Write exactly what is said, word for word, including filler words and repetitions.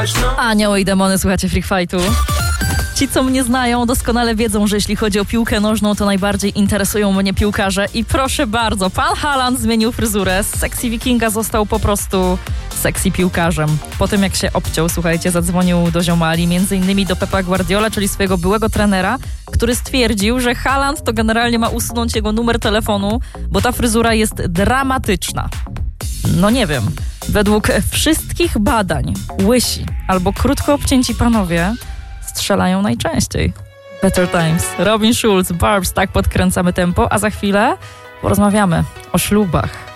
głośno. Anioły i demony, słuchacie Freak Fightu. Ci, co mnie znają, doskonale wiedzą, że jeśli chodzi o piłkę nożną, to najbardziej interesują mnie piłkarze. I proszę bardzo, pan Haaland zmienił fryzurę. Z sexy wikinga został po prostu sexy piłkarzem. Po tym, jak się obciął, słuchajcie, zadzwonił do ziomali, między innymi do Pepa Guardiola, czyli swojego byłego trenera, który stwierdził, że Haaland to generalnie ma usunąć jego numer telefonu, bo ta fryzura jest dramatyczna. No nie wiem. Według wszystkich badań łysi albo krótko obcięci panowie strzelają najczęściej. Better Times. Robin Schulz, Barbs, tak podkręcamy tempo, a za chwilę porozmawiamy o ślubach.